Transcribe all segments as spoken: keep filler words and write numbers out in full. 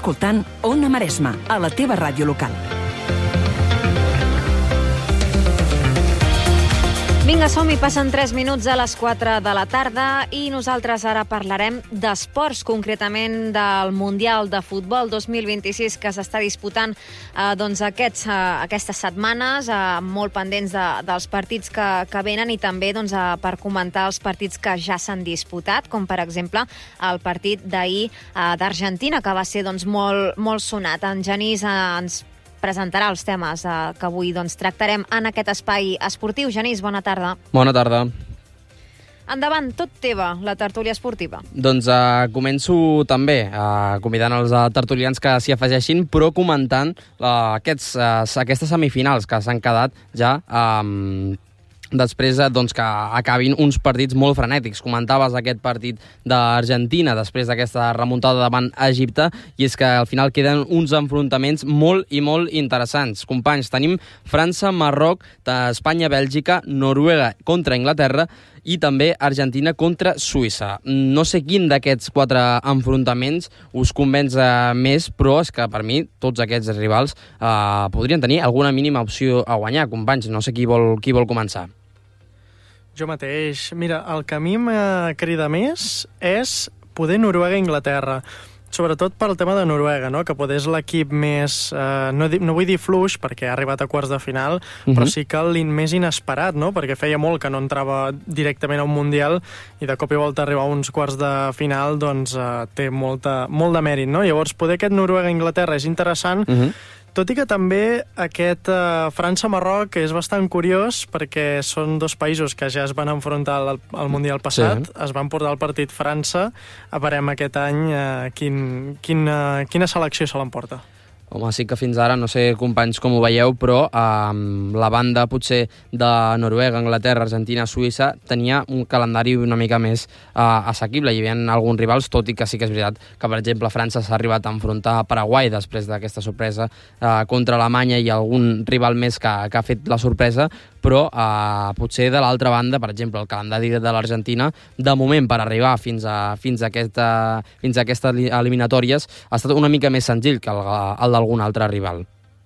escoltant Ona Maresma, a la teva ràdio local. Vinga, som-hi, passen tres minuts a les quatre de la tarda i nosaltres ara parlarem d'esports, concretament del Mundial de Futbol dos mil vint-i-sis que s'està disputant eh, doncs aquests, eh, aquestes setmanes, eh, molt pendents de, dels partits que, que venen i també doncs, eh, per comentar els partits que ja s'han disputat, com per exemple el partit d'ahir eh, d'Argentina, que va ser doncs, molt, molt sonat. En Genís eh, ens presentarà els temes eh, que avui doncs, tractarem en aquest espai esportiu. Genís, bona tarda. Bona tarda. Endavant, tot teva, la tertúlia esportiva. Doncs uh, començo també uh, convidant els uh, tertulians que s'hi afegeixin, però comentant uh, aquests, uh, aquestes semifinals que s'han quedat ja um, després doncs, que acabin uns partits molt frenètics. Comentaves aquest partit d'Argentina després d'aquesta remuntada davant Egipte, i és que al final queden uns enfrontaments molt i molt interessants. Companys, tenim França, Marroc, Espanya-Bèlgica, Noruega contra Anglaterra i també Argentina contra Suïssa. No sé quin d'aquests quatre enfrontaments us convenç eh, més, però és que per mi tots aquests rivals eh, podrien tenir alguna mínima opció a guanyar. Companys, no sé qui vol, qui vol començar. Jo mateix. Mira, el que a mi me crida més és poder Noruega-Inglaterra. Sobretot pel tema de Noruega, no? Que poder és l'equip més... Eh, no, no vull dir fluix, perquè ha arribat a quarts de final, uh-huh. però sí que el més inesperat, no? Perquè feia molt que no entrava directament a un Mundial i de cop i volta arribar a uns quarts de final doncs eh, té molta, molt de mèrit, no? Llavors, poder aquest Noruega-Inglaterra és interessant, uh-huh. tot i que també aquest uh, França-Marroc és bastant curiós perquè són dos països que ja es van enfrontar al, al Mundial passat, sí. es van portar el partit França, a veurem aquest any uh, quin, quin, uh, quina selecció se l'emporta. Home, sí que fins ara, no sé, companys, com ho veieu, però eh, la banda, potser, de Noruega, Anglaterra, Argentina, Suïssa, tenia un calendari una mica més eh, assequible. Hi havia alguns rivals, tot i que sí que és veritat que, per exemple, França s'ha arribat a enfrontar a Paraguai després d'aquesta sorpresa eh, contra Alemanya i algun rival més que, que ha fet la sorpresa, però eh, potser de l'altra banda, per exemple, el calendari de l'Argentina, de moment, per arribar fins a, fins a, aquesta, fins a aquestes eliminatòries, ha estat una mica més senzill que el, el d'algun altre rival.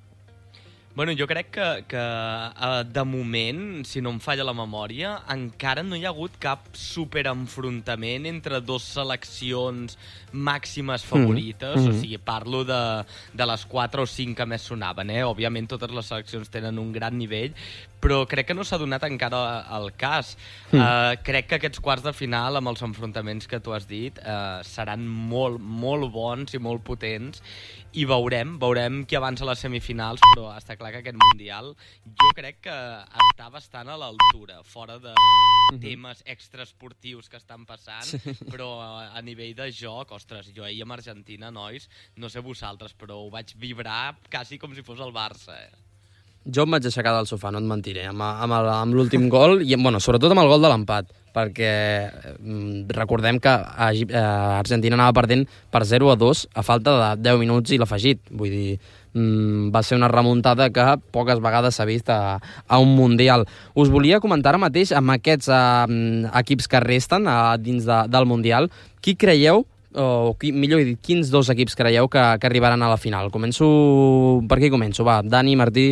Bueno, jo crec que, que uh, de moment, si no em falla la memòria, encara no hi ha hagut cap superenfrontament entre dues seleccions màximes favorites, mm-hmm. o sigui, parlo de, de les quatre o cinc que més sonaven, eh? Òbviament totes les seleccions tenen un gran nivell, però crec que no s'ha donat encara el cas. Mm. Uh, crec que aquests quarts de final, amb els enfrontaments que tu has dit, uh, seran molt, molt bons i molt potents, i veurem, veurem qui avança a les semifinals, però està clar que aquest Mundial jo crec que està bastant a l'altura, fora de temes extraesportius que estan passant, però a nivell de joc, ostres, jo ahir amb Argentina, nois, no sé vosaltres, però ho vaig vibrar quasi com si fos el Barça, eh? Jo em vaig aixecar del sofà, no et mentiré, amb, amb, el, amb l'últim gol, i bueno, sobretot amb el gol de l'empat, perquè eh, recordem que a, a Argentina anava perdent per zero a dos a falta de deu minuts i l'afegit. Vull dir, mm, va ser una remuntada que poques vegades s'ha vist a, a un Mundial. Us volia comentar ara mateix, amb aquests eh, equips que resten a, dins de, del Mundial, qui creieu, o qui, millor dit, quins dos equips creieu que, que arribaran a la final? Començo... Per qui començo? Va, Dani, Martí...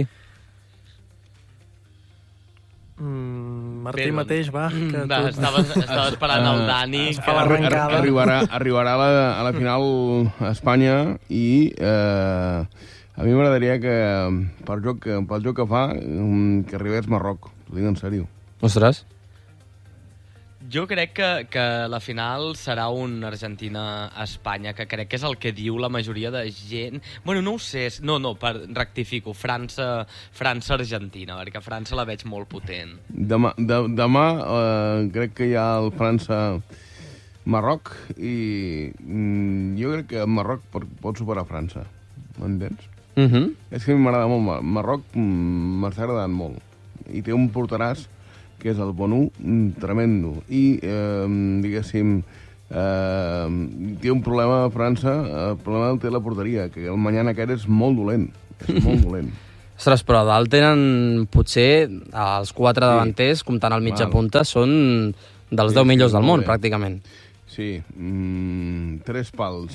Mm, Martí Bé, doncs, mateix, va. Que va tu... estava, estava esperant el Dani. Uh, que... arri arribarà, arribarà a, la, a la final a Espanya i eh, a mi m'agradaria que pel joc, pel joc que fa que arribés Marroc, t'ho dic en sèrio. Ostres. Jo crec que, que la final serà un Argentina-Espanya, que crec que és el que diu la majoria de gent. Bueno, no ho sé, no, no, per, rectifico, França, França-Argentina, perquè França la veig molt potent. Demà, de, demà eh, crec que hi ha el França-Marroc i mm, jo crec que Marroc pot, pot superar França, m'entens? Uh-huh. És que a mi m'agrada molt, Marroc m'està agradant molt, i té un porteràs que és el Bonu, tremendo. I, eh, diguéssim, eh, té un problema a França, el problema el té la porteria, que el Mañana aquest és molt dolent. És molt dolent. Ostres, però a dalt tenen, potser, els quatre sí. davanters, comptant el mitja Val. punta, són dels sí, deu millors sí, del món, bé. pràcticament. Sí, mm, tres pals.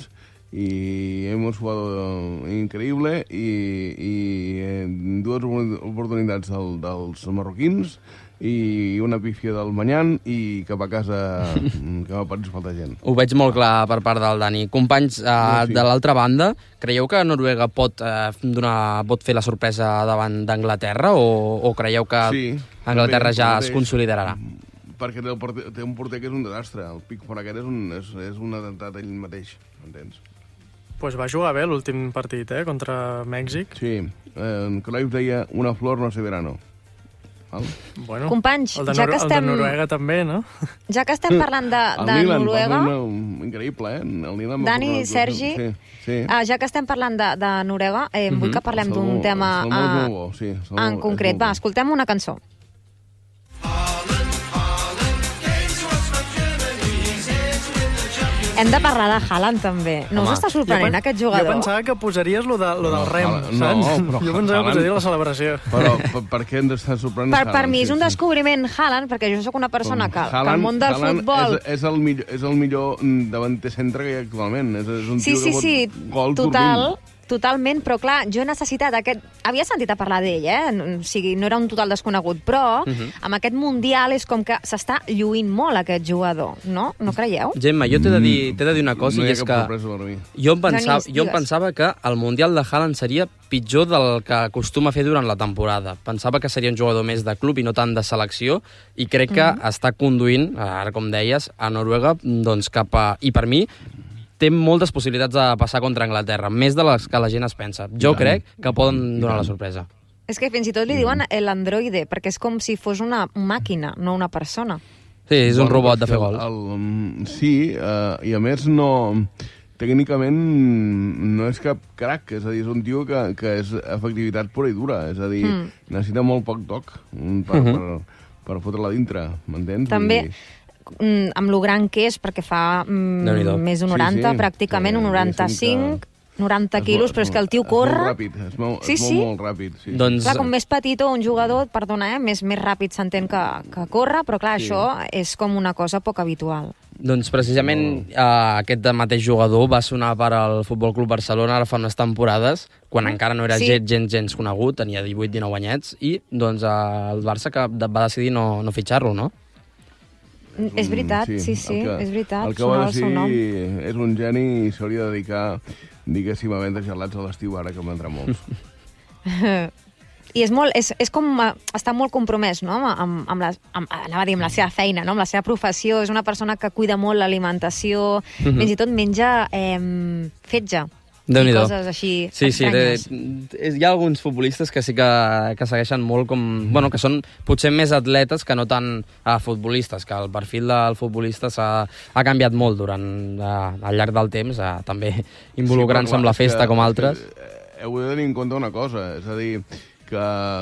y hemos jugado increíble y, y eh, dues oportunitats del, dels marroquins i una pífia del Manyan i cap a casa que no pot faltar gent. Ho veig molt clar per part del Dani. Companys, eh, Sí, sí. de l'altra banda, creieu que Noruega pot, eh, donar, pot fer la sorpresa davant d'Anglaterra o, o creieu que Sí, Anglaterra també, ja mateix. es consolidarà? Perquè té, el porter, té un porter que és un desastre. El Pickford aquest és un, és, és un atemptat ell mateix, m'entens? Pues va jugar bé l'últim partit, eh, contra Mèxic. Sí, eh, Cruyff deia una flor no sé verano. Val? Bueno, Companys, el de, ja Nor que estem- el de Noruega també, no? Ja que estem parlant de, El de Milan, Noruega, va fer una, increïble, eh? El Milan va Dani, fer una- Sergi, Sí, sí. ah, ja que estem parlant de, de Noruega, eh, vull que parlem d'un Salmó- tema Salmó és ah, molt bo, sí, Salmó en és concret. molt Va, bo. escoltem una cançó. Hem de parlar de Haaland, també. No Home, us està sorprenent, Jo pen- aquest Jo jugador? pensava que posaries lo, de, lo del No, rem, Haaland- no, saps? però jo pensava que Haaland- posaria la celebració. Però per, per què ens està sorprenent Per, per Haaland? mi és Sí, un sí. descobriment Haaland, perquè jo sóc una persona que, que al Haaland- món del Haaland futbol... És, és, el millor, és el millor davanter centre que hi ha actualment. És, és un Sí, tio sí, que sí, fot gols total, dormint. totalment, però clar, jo he necessitat aquest... Havia sentit a parlar d'ell, eh? O sigui, no era un total desconegut, però Mhm. amb aquest Mundial és com que s'està lluint molt aquest jugador, no? No creieu? Gemma, jo t'he de dir, t'he de dir una cosa, no i hi ha és cap que sorpresa per mi. jo em, pensava, Genís, jo em digues. pensava que el Mundial de Haaland seria pitjor del que acostuma a fer durant la temporada. Pensava que seria un jugador més de club i no tant de selecció, i crec que Mhm. està conduint, ara com deies, a Noruega doncs cap a... I per mi, té moltes possibilitats de passar contra Anglaterra, més de les que la gent es pensa. Jo crec que poden donar la sorpresa. És que fins i tot li diuen l'androide, perquè és com si fos una màquina, no una persona. Sí, és un Bueno, robot de perquè fer el- gols. El, mm, sí, eh, i a més no... Tècnicament no és cap crac, és a dir, és un tio que, que és efectivitat pura i dura, és a dir, Mm. necessita molt poc toc mm, per, Mhm. per, per fotre-la dintre, m'entens? També, Vull dir, mm, amb lo gran que és, perquè fa Déu-n'hi-do. mm, més d'un Sí, noranta, sí. pràcticament, un Sí, noranta-cinc, noranta es quilos, mou- però és que el tio es mou corre... ràpid, es mou, Sí, es mou sí. molt ràpid. Sí, Doncs- Clar, com més petitó un jugador, perdona, eh, més, més ràpid s'entén que, que corre, però clar, Sí. això és com una cosa poc habitual. Doncs precisament eh, aquest mateix jugador va sonar per al Futbol Club Barcelona ara fa unes temporades, quan encara no era Sí. gens, gens, gens conegut, tenia divuit dinou anyets, i doncs eh, el Barça que va decidir no, no fitxar-lo, no? Mm, És veritat, sí, sí, el que, és veritat, El que va sonava el seu nom. decidir és un geni i s'hauria de dedicar, diguéssim, a vendre gelats a l'estiu, ara que en vendrà molts. I és, molt, és, és com eh, està molt compromès, no?, amb, amb, la, amb, anava a dir, amb la seva feina, no?, amb la seva professió. És una persona que cuida molt l'alimentació, Mhm. fins i tot menja eh, fetge. I Déu-n'hi-do. coses així Sí, sí, estranyes. té, hi ha alguns futbolistes que sí que, que segueixen molt com... Bueno, que són potser més atletes que no tant uh, futbolistes, que el perfil del futbolista s'ha ha canviat molt durant, uh, al llarg del temps, uh, també involucrant-se Sí, però amb la clar, és festa que- com és altres. que, eh, Heu de tenir en compte una cosa, és a dir, que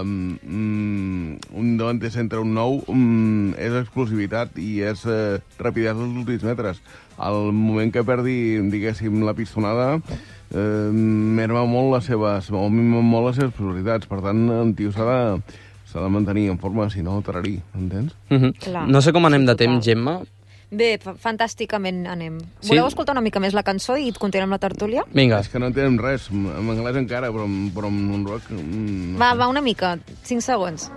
mm, un davanter centre, un nou, mm, és exclusivitat i és eh, rapidesa als últims metres. Al moment que perdi, diguéssim, la pistonada, eh, merma molt les seves, o minva molt les seves possibilitats. Per tant, el tio s'ha de, s'ha de mantenir en forma, si no, tararí, entens? Uh -huh. Clar, No sé com anem de total. temps, Gemma. Bé, fa- fantàsticament anem. Sí? Voleu escoltar una mica més la cançó i continuem la tertúlia? Vinga. És que no entenem res, en anglès encara, però, en- però en un rock... mm, no Va, sé. va, una mica, cinc segons.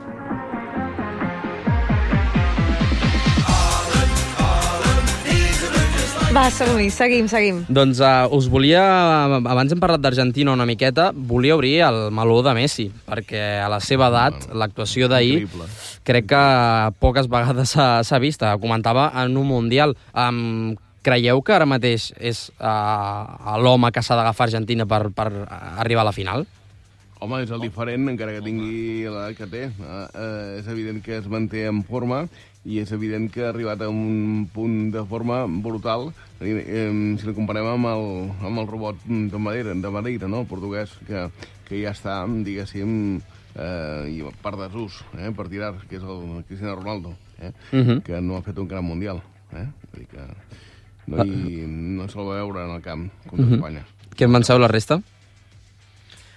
Va, som-hi, seguim, seguim. Doncs uh, us volia, abans hem parlat d'Argentina una miqueta, volia obrir el meló de Messi, perquè a la seva edat, l'actuació d'ahir, Increïble. crec que poques vegades s'ha s'ha vist. Comentava en un Mundial. Um, creieu que ara mateix és uh, l'home que s'ha d'agafar Argentina per, per arribar a la final? Home, és el diferent, encara que tingui l'edat que té. Uh, uh, és evident que es manté en forma i és evident que ha arribat a un punt de forma brutal, eh, eh, si el comparem amb el, amb el robot de Madeira, de Madeira, no?, el portuguès, que, que ja està, diguéssim, eh, i per desús, eh, per tirar, que és el Cristiano Ronaldo, eh, Uh -huh. que no ha fet un gran mundial. Eh? Vull dir que no, hi, no se'l va veure en el camp contra Uh -huh. Espanya. Què en penseu la resta?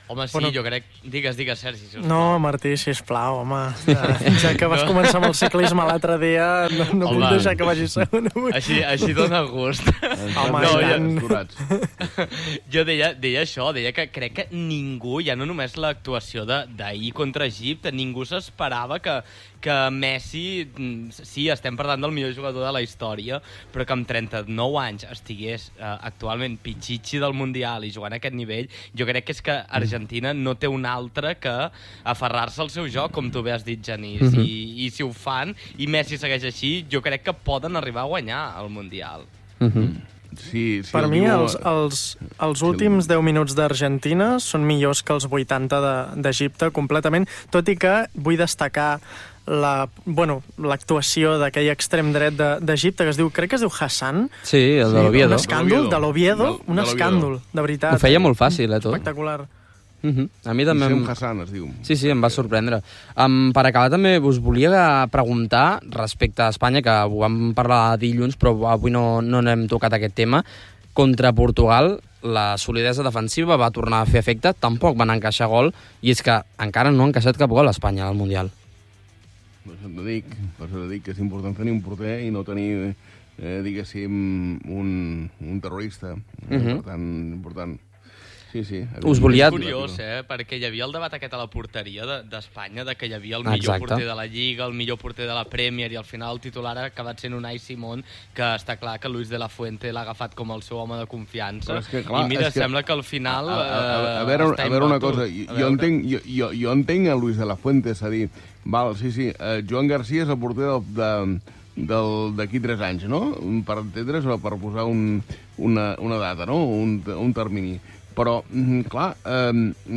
Home, sí, Bueno. jo crec... Digues, digues, Sergi, sisplau. No, Martí, sisplau, home. Ja, ja que vas començar amb el ciclisme l'altre dia, no, no Home. puc deixar que vagi segon avui. Així, així dona gust. Home, no, i jo, tant. jo deia, deia això, deia que crec que ningú, ja no només l'actuació de- d'ahir contra Egipte, ningú s'esperava que, que Messi, mm, sí, estem parlant del millor jugador de la història, però que amb trenta-nou anys estigués eh, actualment pitxitxi del Mundial i jugant a aquest nivell, jo crec que és que Argentina no té un altre que aferrar-se al seu joc, com tu bé has dit, Genís, Mhm. I, i si ho fan, i Messi segueix així, jo crec que poden arribar a guanyar el Mundial. Mhm. Sí, sí, Per el mi, diu- els, els, els últims deu minuts d'Argentina són millors que els vuitanta de- d'Egipte, completament, tot i que vull destacar la, bueno, l'actuació d'aquell extrem dret de- d'Egipte, que es diu, crec que es diu Hassan. Sí, el de Sí, l'Oviedo. Un escàndol, de l'Oviedo, De- un de l'Oviedo. escàndol, de veritat. Ho feia molt fàcil, eh, tot. Espectacular. Mhm. A mi també... Hissem em- Hassan, es diu. Sí, sí, em va sorprendre. Um, per acabar, també us volia preguntar respecte a Espanya, que ho vam parlar dilluns, però avui no, no n'hem tocat aquest tema. Contra Portugal, la solidesa defensiva va tornar a fer efecte, tampoc van encaixar gol, i és que encara no ha encaixat cap gol a Espanya al Mundial. Per això et dic, per això et dic que és important tenir un porter i no tenir, eh, diguéssim, un, un terrorista. Mhm. Per tant, important. Sí, sí. Us volia- És curiós, eh? Perquè hi havia el debat aquest a la porteria de- d'Espanya, de, de que hi havia el millor Exacte. porter de la Lliga, el millor porter de la Premier, i al final el titular ha acabat sent Unai Simón, que està clar que Luis de la Fuente l'ha agafat com el seu home de confiança. Però és que, clar, I mira, és que- sembla que al final... A, a, a, a, eh, veure, està a veure una imbatut. cosa, A jo, jo, veure. entenc, jo, jo, jo entenc a Luis de la Fuente, és a dir, val, sí, sí, eh, Joan Garcia és el porter del, de, del, d'aquí tres anys, no? Per entendre's o per posar un, una, una data, no? Un, un termini. Però, mm, clar, eh,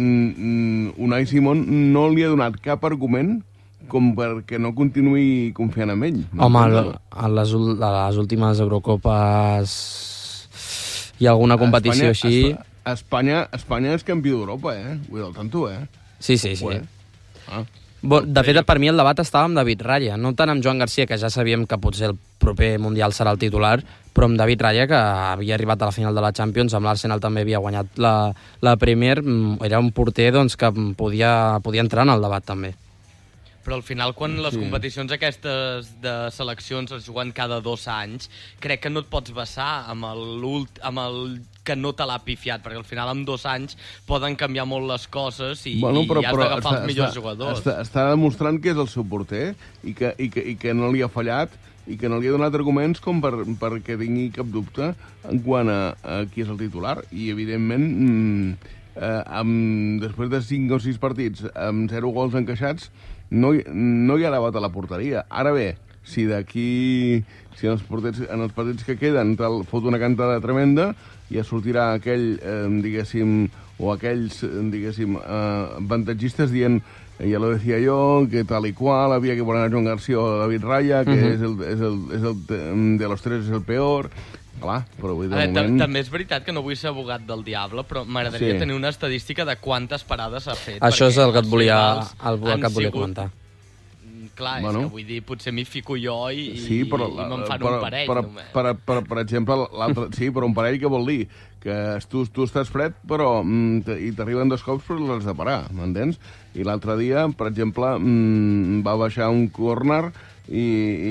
mm, Unai Simón no li ha donat cap argument com perquè no continuï confiant en ell. Home, M'entens? a, a, les, ul- a les últimes Eurocopes hi ha alguna competició Espanya, així... Espa- Espanya, Espanya és campió d'Europa, eh? Vull dir, al tanto, eh? Sí, sí, sí. Ué. Ah. Bo, de fet, per mi el debat estava amb David Raya, no tant amb Joan Garcia, que ja sabíem que potser el proper Mundial serà el titular, però amb David Raya, que havia arribat a la final de la Champions, amb l'Arsenal també havia guanyat la, la Premier, mm, era un porter doncs, que podia, podia entrar en el debat també. Però al final, quan les Sí. competicions aquestes de seleccions es juguen cada dos anys, crec que no et pots basar amb el, amb el que no te l'ha pifiat, perquè al final en dos anys poden canviar molt les coses i, Bueno, però, i has però d'agafar està, els millors està, jugadors. Està, està demostrant que és el seu porter i que, i, que, i que no li ha fallat i que no li ha donat arguments com per, perquè tingui cap dubte en quant a, a qui és el titular. I, evidentment, mm, eh, amb, després de cinc o sis partits amb zero gols encaixats, no, hi- no hi ha debat a la porteria. Ara bé, si d'aquí, si en els, partits, en els partits que queden te'l fot una cantada tremenda, ja sortirà aquell, eh, diguéssim, o aquells, eh, diguéssim, eh, avantatgistes dient, eh, ja lo decía yo, que tal y cual, había que poner a Joan García o a David Raya, que Mhm. és el, és el, és el, de los tres és el peor. Clar, però avui de A veure, ta- moment... també és veritat que no vull ser abogat del diable, però m'agradaria Sí. tenir una estadística de quantes parades ha fet. Això perquè és el que et els volia, rivals el, el han que et volia sigut- comentar. Mm, Clar, Bueno. és que vull dir, potser m'hi fico jo i, Sí, però, i me'n fan però, un parell però, només. per, per, per exemple, l'altre... Sí, però un parell què vol dir? Que tu, tu estàs fred, però mm, te- i t'arriben dos cops, però l'has de parar, m'entens? I l'altre dia, per exemple, mm, va baixar un córner i, i,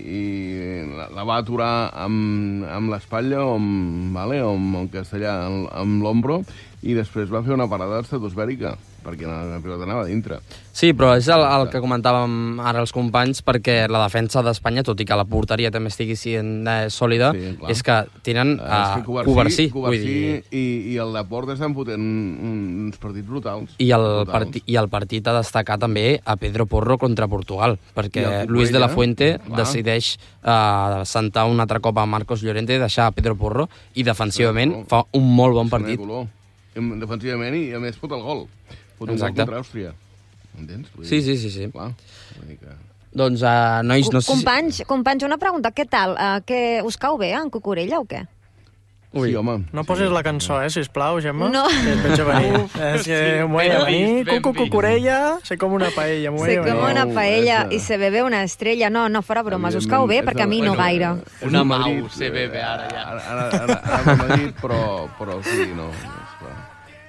i la, la va aturar amb, amb l'espatlla o amb, vale, o amb el castellà, amb, amb l'ombro, i després va fer una parada estratosfèrica, perquè la, la pilota anava a dintre. Sí, però és el, el que comentàvem ara els companys, perquè la defensa d'Espanya, tot i que la porteria també estigui sent eh, sòlida, Sí, clar. és que tenen Uh, uh, Covarsí, Covarsí, Covarsí vull dir, i, i el Laporte estan fotent uns partits brutals. i el, brutals. parti, i el partit a destacar també a Pedro Porro contra Portugal, I perquè el Luis de la Cucurella, Fuente clar. decideix uh, sentar un altre cop a Marcos Llorente i deixar a Pedro Porro, i defensivament Sí, fa un molt bon Sona de partit. color. Em- Defensivament i, a més, fot el gol. Fot un Exacte. gol contra Àustria. Entens? Vull Sí, dir, sí, sí, sí. Clar, vull dir que... Doncs, uh, nois, no sé si... Companys, companys, una pregunta. Què tal? Uh, que us cau bé, en Cucurella, o què? Ui. Sí, home. No posis la cançó, eh, sisplau, Gemma. No. Que et veig a venir. És que sí, m'ho veig a ben venir. vist, ben Cucu, vist. cucurella, sé com una paella, m'ho Sé veig a com venir. una No, paella és, eh, i se bebe una estrella. No, no, fora bromes. Us cau bé? Evidentment, Perquè a mi és no el- gaire. és Una el mau, Madrid, C B B, ara ja. Ara, ara, ara, ara el Madrid, però, però sí, no. És, clar.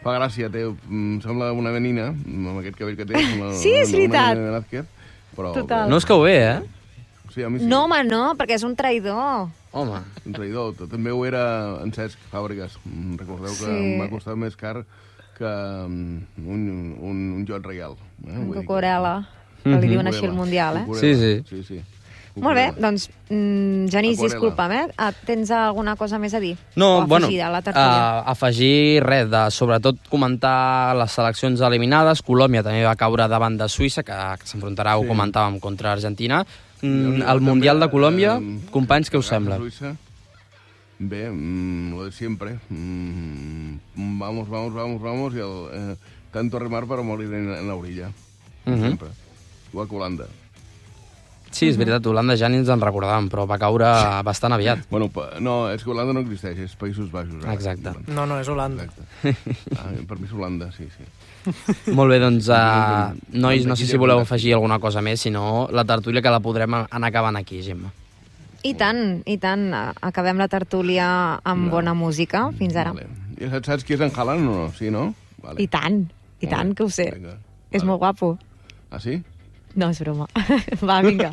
fa gràcia, té, em sembla una menina, amb aquest cabell que té. Una, sí, és veritat. Una Velázquez, però, Total. No us cau bé, eh? Sí, a mi sí. No, home, no, perquè és un traïdor. Home. Un traïdor. També ho era en Cesc Fàbregas. Recordeu que Sí. em va costar més car que um, un, un, un joc reial. Eh? Un Vull dir que- cocorela, que li diuen així al Mundial, eh? Cucurella. Sí, sí. sí, sí. Molt bé, Cucurella. doncs, mm, Genís, Aquarela. disculpa'm, eh? Ah, tens alguna cosa més a dir? No, o bueno, afegir a la tertúlia? uh, afegir res, de sobretot comentar les seleccions eliminades. Colòmbia també va caure davant de Suïssa, que, que s'enfrontarà, sí. ho comentàvem, contra Argentina. Mm, el Mundial de Colòmbia, eh, companys, què us França, sembla? Suïssa. Bé, mm, lo de siempre. Mm, vamos, vamos, vamos, vamos, y el, eh, tanto remar para morir en, en la orilla. Uh -huh. Sempre. Igual que Holanda. Sí, és veritat, Holanda ja ni ens en recordàvem, però va caure bastant aviat. Bueno, pa, no, és que Holanda no existeix, és Països Baixos. Ara. Exacte. No, no, és Holanda. Exacte. Ah, per mi és Holanda, sí, sí. Molt bé, doncs, uh, nois, no sé si voleu Aquí afegir alguna cosa més, si no, la tertúlia que la podrem anar acabant aquí, Gemma. I tant, i tant. Acabem la tertúlia amb No. bona música. Fins ara. Vale. I saps, saps qui és en Haaland o no? Sí, no? Vale. I tant, i Molt tant bé. que ho sé. Vinga. És Vale. molt guapo. Ah, sí? No, és broma. Va, vinga.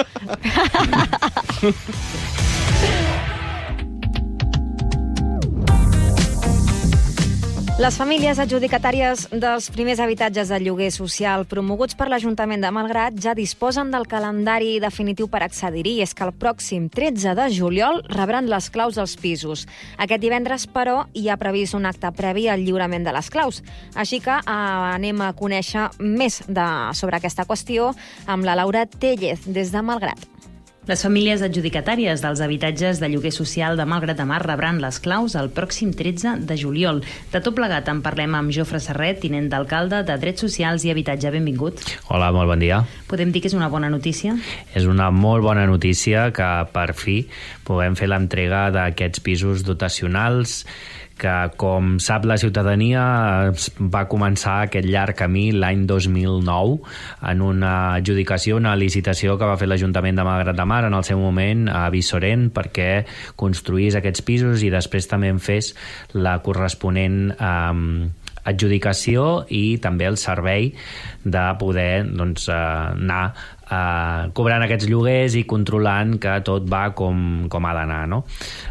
Les famílies adjudicatàries dels primers habitatges de lloguer social promoguts per l'Ajuntament de Malgrat ja disposen del calendari definitiu per accedir-hi. És que el pròxim tretze de juliol rebran les claus dels pisos. Aquest divendres, però, hi ha previst un acte previ al lliurament de les claus. Així que eh, anem a conèixer més de, sobre aquesta qüestió amb la Laura Tellez, des de Malgrat. Les famílies adjudicatàries dels habitatges de lloguer social de Malgrat de Mar rebran les claus el pròxim tretze de juliol. De tot plegat en parlem amb Jofre Serret, tinent d'alcalde de Drets Socials i Habitatge. Benvingut. Hola, molt bon dia. Podem dir que és una bona notícia? És una molt bona notícia que per fi puguem fer l'entrega d'aquests pisos dotacionals que, com sap la ciutadania, va començar aquest llarg camí l'any dos mil nou en una adjudicació, una licitació que va fer l'Ajuntament de Malgrat de Mar en el seu moment a Bissorent perquè construís aquests pisos i després també en fes la corresponent eh, adjudicació i també el servei de poder doncs, eh, anar eh, cobrant aquests lloguers i controlant que tot va com, com ha d'anar, no?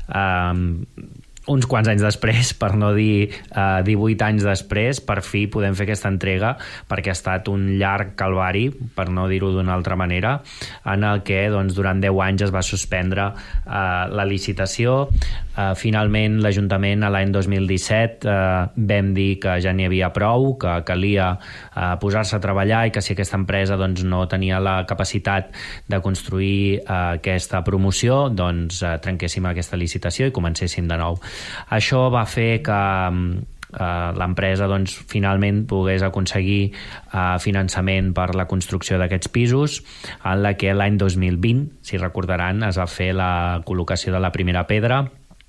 Eh, uns quants anys després, per no dir eh, divuit anys després, per fi podem fer aquesta entrega, perquè ha estat un llarg calvari, per no dir-ho d'una altra manera, en el que doncs, durant deu anys es va suspendre eh, la licitació. Eh, finalment, l'Ajuntament, a l'any dos mil disset, eh, vam dir que ja n'hi havia prou, que calia eh, posar-se a treballar i que si aquesta empresa doncs, no tenia la capacitat de construir eh, aquesta promoció, doncs eh, trenquéssim aquesta licitació i comencéssim de nou. Això va fer que eh, l'empresa doncs, finalment pogués aconseguir eh, finançament per la construcció d'aquests pisos, en la que l'any dos mil vint, si recordaran, es va fer la col·locació de la primera pedra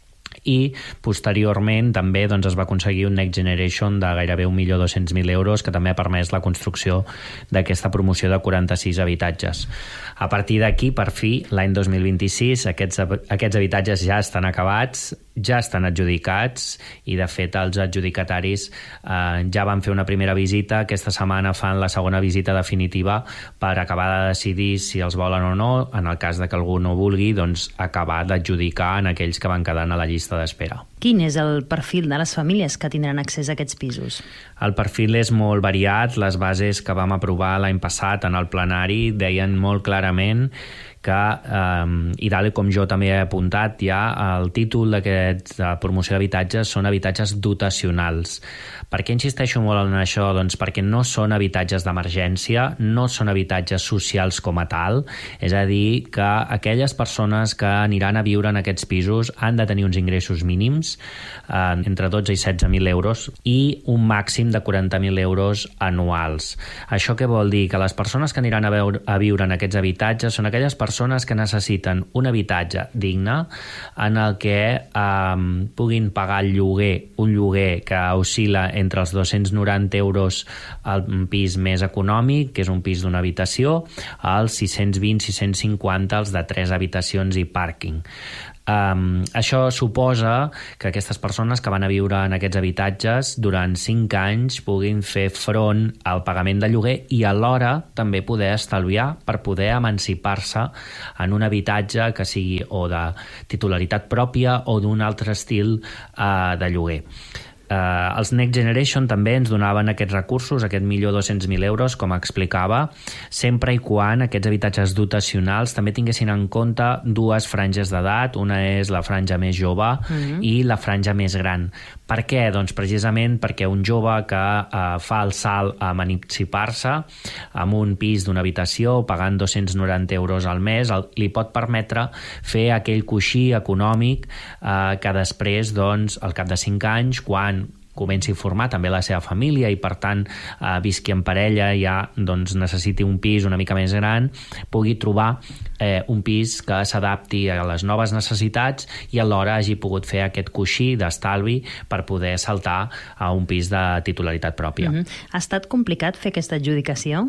i posteriorment també doncs, es va aconseguir un Next Generation de gairebé un milió dos-cents mil euros que també ha permès la construcció d'aquesta promoció de quaranta-sis habitatges. A partir d'aquí, per fi, l'any dos mil vint-i-sis, aquests, aquests habitatges ja estan acabats, ja estan adjudicats i, de fet, els adjudicataris eh, ja van fer una primera visita. Aquesta setmana fan la segona visita definitiva per acabar de decidir si els volen o no. En el cas de que algú no vulgui, doncs acabar d'adjudicar en aquells que van quedant a la llista d'espera. Quin és el perfil de les famílies que tindran accés a aquests pisos? El perfil és molt variat. Les bases que vam aprovar l'any passat en el plenari deien molt clarament que, eh, i tal com jo també he apuntat ja, el títol d'aquesta promoció d'habitatges són habitatges dotacionals. Per què insisteixo molt en això? Doncs perquè no són habitatges d'emergència, no són habitatges socials com a tal, és a dir, que aquelles persones que aniran a viure en aquests pisos han de tenir uns ingressos mínims, eh, entre dotze i setze mil euros, i un màxim de quaranta mil euros anuals. Això què vol dir? Que les persones que aniran a, veure, a viure en aquests habitatges són aquelles persones persones que necessiten un habitatge digne en el que eh, puguin pagar el lloguer, un lloguer que oscil·la entre els dos-cents noranta euros al pis més econòmic, que és un pis d'una habitació, als sis-cents vint a sis-cents cinquanta els de tres habitacions i pàrquing. Um, això suposa que aquestes persones que van a viure en aquests habitatges durant cinc anys puguin fer front al pagament de lloguer i alhora també poder estalviar per poder emancipar-se en un habitatge que sigui o de titularitat pròpia o d'un altre estil uh, de lloguer. Uh, els Next Generation també ens donaven aquests recursos, aquest milió dos-cents mil euros, com explicava, sempre i quan aquests habitatges dotacionals també tinguessin en compte dues franges d'edat, una és la franja més jove mm-hmm. i la franja més gran. Per què? Doncs precisament perquè un jove que uh, fa el salt a emancipar-se amb un pis d'una habitació pagant dos-cents noranta euros al mes el, li pot permetre fer aquell coixí econòmic uh, que després, doncs, al cap de cinc anys, quan comenci a formar també la seva família i per tant eh, visqui en parella ja doncs, necessiti un pis una mica més gran, pugui trobar eh, un pis que s'adapti a les noves necessitats i alhora hagi pogut fer aquest coixí d'estalvi per poder saltar a un pis de titularitat pròpia. Mm-hmm. Ha estat complicat fer aquesta adjudicació?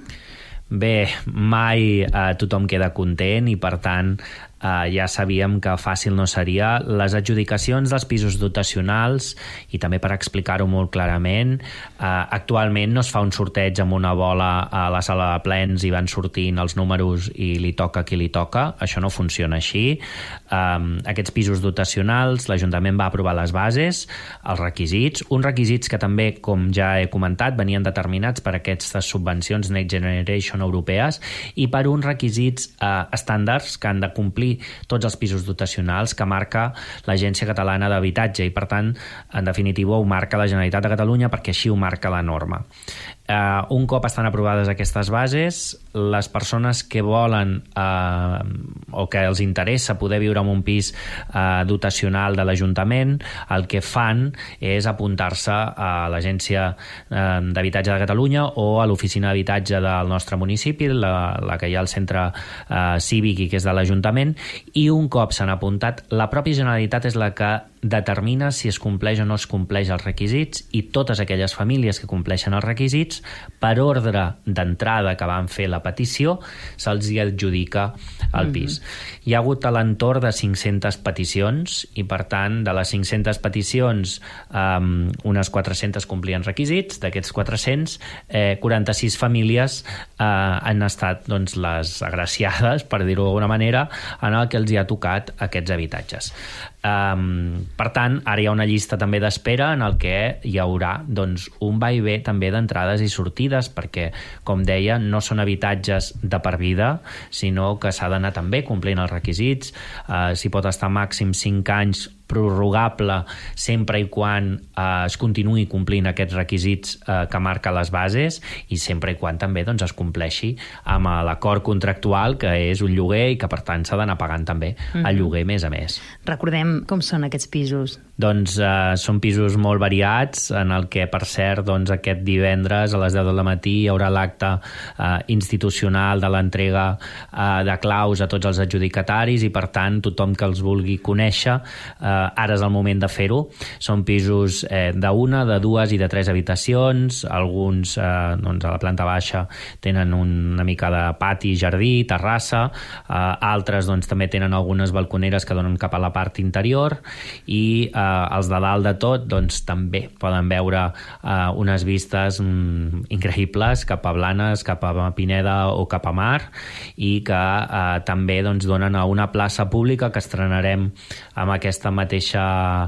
Bé, mai eh, tothom queda content i per tant Uh, ja sabíem que fàcil no seria. Les adjudicacions dels pisos dotacionals, i també per explicar-ho molt clarament, uh, actualment no es fa un sorteig amb una bola a la sala de plens i van sortint els números i li toca qui li toca. Això no funciona així. Um, aquests pisos dotacionals, l'Ajuntament va aprovar les bases, els requisits, uns requisits que també, com ja he comentat, venien determinats per aquestes subvencions Next Generation europees i per uns requisits uh, estàndards que han de complir tots els pisos dotacionals que marca l'Agència Catalana d'Habitatge i, per tant, en definitiva, ho marca la Generalitat de Catalunya perquè així ho marca la norma. Uh, un cop estan aprovades aquestes bases, les persones que volen uh, o que els interessa poder viure en un pis uh, dotacional de l'Ajuntament, el que fan és apuntar-se a l'Agència uh, d'Habitatge de Catalunya o a l'Oficina d'Habitatge del nostre municipi, la, la que hi ha al centre uh, cívic i que és de l'Ajuntament, i un cop s'han apuntat, la pròpia Generalitat és la que determina si es compleix o no es compleix els requisits i totes aquelles famílies que compleixen els requisits, per ordre d'entrada que van fer la petició, se'ls hi adjudica el pis. Mm-hmm. Hi ha hagut a l'entorn de cinc-centes peticions i, per tant, de les cinc-centes peticions, um, unes quatre-centes complien requisits. D'aquests quatre-cents, eh, quaranta-sis famílies eh, han estat doncs, les agraciades, per dir-ho d'alguna manera, en el que els hi ha tocat aquests habitatges. Um, per tant, ara hi ha una llista també d'espera en el que hi haurà doncs, un va i ve també d'entrades i sortides, perquè, com deia, no són habitatges de per vida, sinó que s'ha d'anar també complint els requisits. Uh, s'hi pot estar màxim cinc anys prorrogable sempre i quan eh, es continuï complint aquests requisits eh, que marca les bases i sempre i quan també doncs, es compleixi amb l'acord contractual que és un lloguer i que per tant s'ha d'anar pagant també mm-hmm. el lloguer mes a mes. Recordem com són aquests pisos. Doncs eh, són pisos molt variats en el que, per cert, doncs, aquest divendres a les deu del matí hi haurà l'acte eh, institucional de l'entrega eh, de claus a tots els adjudicataris i per tant tothom que els vulgui conèixer eh, ara és el moment de fer-ho. Són pisos eh, d'una, de dues i de tres habitacions, alguns eh, doncs, a la planta baixa tenen una mica de pati, jardí, terrassa, eh, altres doncs, també tenen algunes balconeres que donen cap a la part interior i eh, els de dalt de tot doncs, també poden veure eh, unes vistes mm, increïbles cap a Blanes, cap a Pineda o cap a Mar i que eh, també doncs, donen a una plaça pública que estrenarem amb aquesta mateixa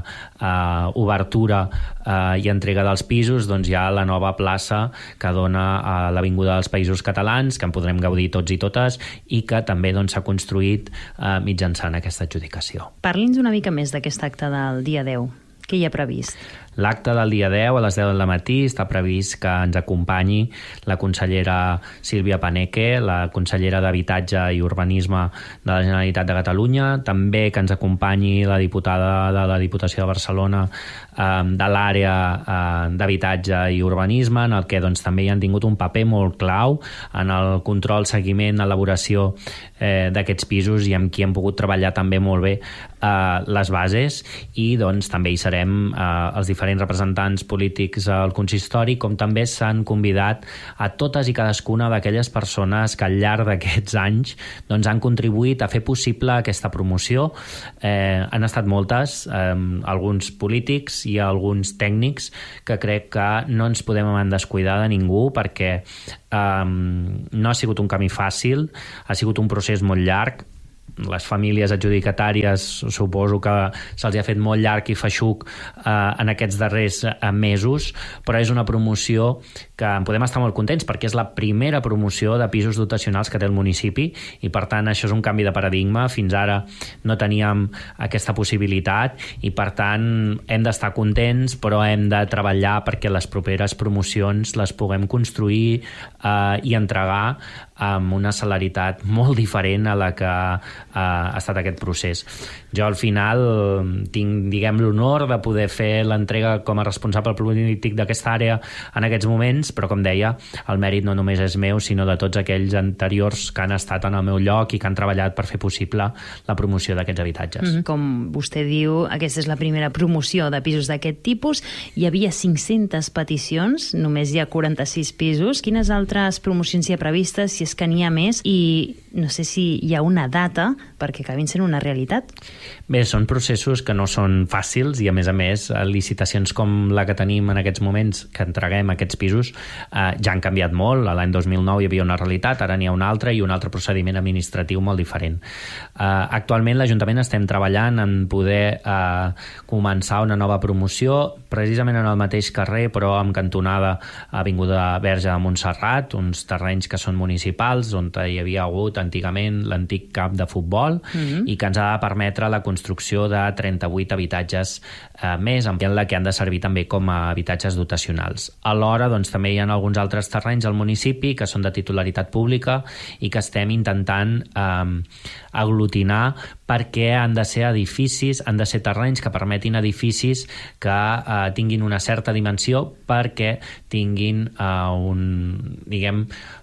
eh, obertura eh, i entrega dels pisos, doncs hi ha la nova plaça que dona a l'Avinguda dels Països Catalans, que en podrem gaudir tots i totes i que també doncs, s'ha construït eh, mitjançant aquesta adjudicació. Parli'ns una mica més d'aquest acte del dia deu. Què hi ha previst? L'acte del dia deu, a les deu del matí, està previst que ens acompanyi la consellera Sílvia Paneque, la consellera d'Habitatge i Urbanisme de la Generalitat de Catalunya, també que ens acompanyi la diputada de la Diputació de Barcelona eh, de l'àrea eh, d'Habitatge i Urbanisme, en el que doncs, també hi han tingut un paper molt clau en el control, seguiment, elaboració eh, d'aquests pisos i amb qui hem pogut treballar també molt bé eh, les bases, i doncs també hi serem eh, els diferents representants polítics al consistori, com també s'han convidat a totes i cadascuna d'aquelles persones que al llarg d'aquests anys doncs, han contribuït a fer possible aquesta promoció. Eh, han estat moltes, eh, alguns polítics i alguns tècnics, que crec que no ens podem descuidar de ningú, perquè eh, no ha sigut un camí fàcil, ha sigut un procés molt llarg. Les famílies adjudicatàries suposo que se'ls ha fet molt llarg i feixuc eh, en aquests darrers eh, mesos, però és una promoció que en podem estar molt contents perquè és la primera promoció de pisos dotacionals que té el municipi, i per tant això és un canvi de paradigma. Fins ara no teníem aquesta possibilitat i per tant hem d'estar contents, però hem de treballar perquè les properes promocions les puguem construir eh, i entregar amb una celeritat molt diferent a la que eh, ha estat aquest procés. Jo al final tinc, diguem, l'honor de poder fer l'entrega com a responsable polític d'aquesta àrea en aquests moments, però com deia, el mèrit no només és meu, sinó de tots aquells anteriors que han estat en el meu lloc i que han treballat per fer possible la promoció d'aquests habitatges. Mm-hmm. Com vostè diu, aquesta és la primera promoció de pisos d'aquest tipus. Hi havia cinc-centes peticions, només hi ha quaranta-sis pisos. Quines altres promocions hi ha previstes, si és que n'hi ha més, i no sé si hi ha una data perquè acabin sent una realitat? Bé, són processos que no són fàcils i, a més a més, licitacions com la que tenim en aquests moments, que entreguem aquests pisos, eh, ja han canviat molt. L'any dos mil nou hi havia una realitat, ara n'hi ha una altra i un altre procediment administratiu molt diferent. Eh, actualment l'Ajuntament estem treballant en poder eh, començar una nova promoció, precisament en el mateix carrer, però amb cantonada a Avinguda Verge de Montserrat, uns terrenys que són municipals, on hi havia hagut antigament l'antic camp de futbol, mm-hmm. i que ens ha de permetre la construcció de trenta-vuit habitatges eh, més, en la que han de servir també com a habitatges dotacionals. Alhora, doncs, també hi ha alguns altres terrenys al municipi que són de titularitat pública i que estem intentant eh, aglutinar, perquè han de ser edificis, han de ser terrenys que permetin edificis que eh, tinguin una certa dimensió, perquè tinguin eh, un, diguem,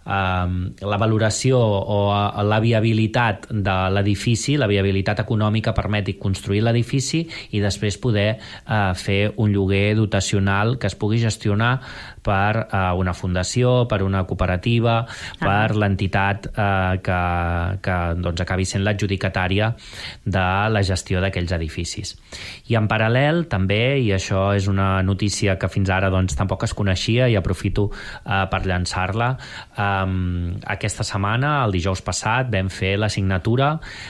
eh, la valoració o eh, la viabilitat de l'edifici, la viabilitat econòmica permeti construir l'edifici i després poder eh, fer un lloguer dotacional que es pugui gestionar per eh, una fundació, per una cooperativa, ah. per l'entitat eh, que, que doncs, acabi sent l'adjudicatària de la gestió d'aquells edificis. I en paral·lel també, i això és una notícia que fins ara doncs, tampoc es coneixia i aprofito eh, per llançar-la, eh, aquesta setmana, el dijous passat, vam fer la signatura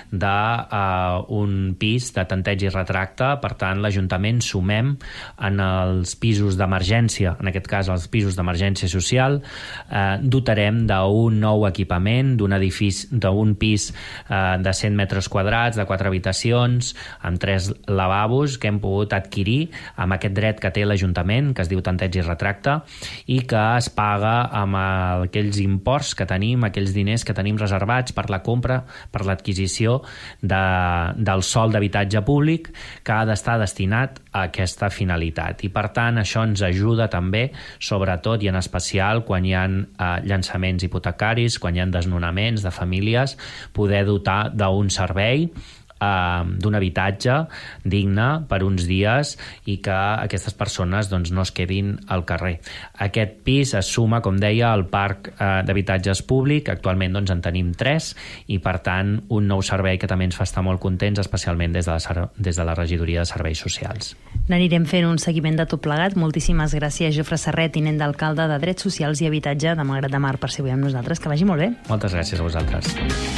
d'un uh, pis de tanteig i retracte. Per tant, l'Ajuntament sumem en els pisos d'emergència, en aquest cas els pisos d'emergència social, eh, dotarem d'un nou equipament, d'un edifici, d'un pis eh, de cent metres quadrats, de quatre habitacions, amb tres lavabos, que hem pogut adquirir amb aquest dret que té l'Ajuntament, que es diu tanteig i retracte, i que es paga amb aquells imports que tenim, aquells diners que tenim reservats per la compra, per l'adquisició de, del sòl d'habitatge públic, que ha d'estar destinat a aquesta finalitat. I per tant això ens ajuda també, sobretot i en especial quan hi ha eh, llançaments hipotecaris, quan hi ha desnonaments de famílies, poder dotar d'un servei, d'un habitatge digne per uns dies i que aquestes persones doncs, no es quedin al carrer. Aquest pis es suma, com deia, al parc eh, d'habitatges públic. Actualment doncs, en tenim tres i, per tant, un nou servei que també ens fa estar molt contents, especialment des de la, des de la Regidoria de Serveis Socials. N'anirem fent un seguiment de tot plegat. Moltíssimes gràcies, Jofre Serret, tinent d'alcalde de Drets Socials i Habitatge de Malgrat de Mar, per ser avui amb nosaltres. Que vagi molt bé. Moltes gràcies a vosaltres.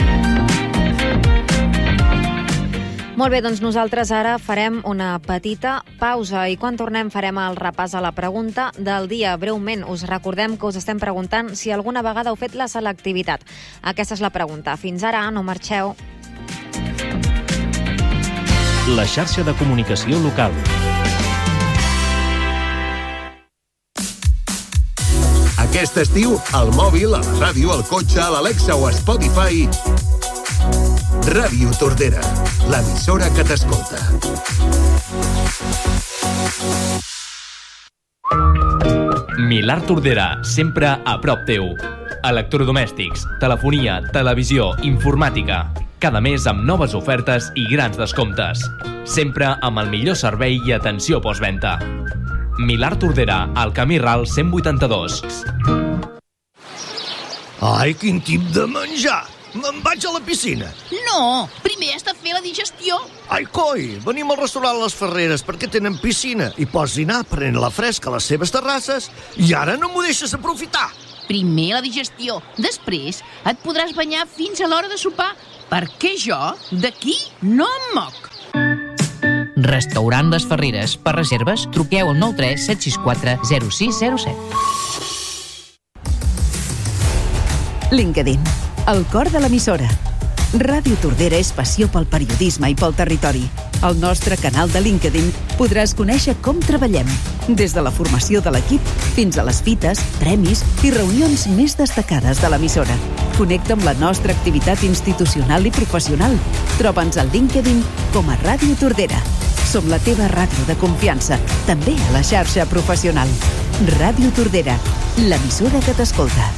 Molt bé, doncs nosaltres ara farem una petita pausa i quan tornem farem el repàs a la pregunta del dia. Breument us recordem que us estem preguntant si alguna vegada heu fet la selectivitat. Aquesta és la pregunta. Fins ara, no marxeu. La xarxa de comunicació local. Aquest estiu, al mòbil, a la ràdio, al cotxe, a l'Alexa o a Spotify... Ràdio Tordera, l'emissora que t'escolta. Millar Tordera, sempre a prop teu. electrodomèstics, telefonia, televisió, informàtica. Cada mes amb noves ofertes i grans descomptes. Sempre amb el millor servei i atenció postventa. Milà Tordera, al camí Ral cent vuitanta-dos. Ai, quin tip de menjar! Me'n vaig a la piscina. No, primer has de fer la digestió. Ai, coi, venim al restaurant Les Ferreres perquè tenen piscina i pots dinar prenent la fresca a les seves terrasses i ara no m'ho deixes aprofitar. Primer la digestió, després et podràs banyar fins a l'hora de sopar, perquè jo d'aquí no em moc. Restaurant Les Ferreres. Per reserves, truqueu al nou tres set sis quatre zero sis zero set. LinkedIn, el cor de l'emissora. Ràdio Tordera és passió pel periodisme i pel territori. Al nostre canal de LinkedIn podràs conèixer com treballem, des de la formació de l'equip fins a les fites, premis i reunions més destacades de l'emissora. Connecta amb la nostra activitat institucional i professional. Troba'ns al LinkedIn com a Ràdio Tordera. Som la teva ràdio de confiança, també a la xarxa professional. Ràdio Tordera, l'emissora que t'escolta.